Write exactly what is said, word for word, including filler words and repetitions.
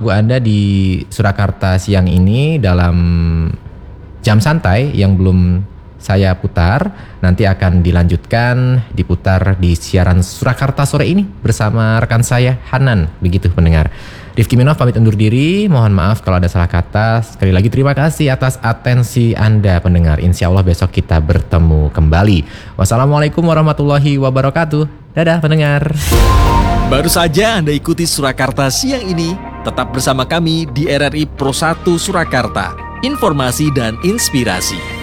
lagu Anda di Surakarta siang ini dalam jam santai yang belum saya putar, nanti akan dilanjutkan diputar di siaran Surakarta sore ini bersama rekan saya Hanan, begitu pendengar. Rifki Minov pamit undur diri, mohon maaf kalau ada salah kata. Sekali lagi terima kasih atas atensi Anda pendengar. Insya Allah besok kita bertemu kembali. Wassalamualaikum warahmatullahi wabarakatuh. Dadah pendengar. Baru saja Anda ikuti Surakarta siang ini. Tetap bersama kami di R R I Pro satu Surakarta. Informasi dan inspirasi.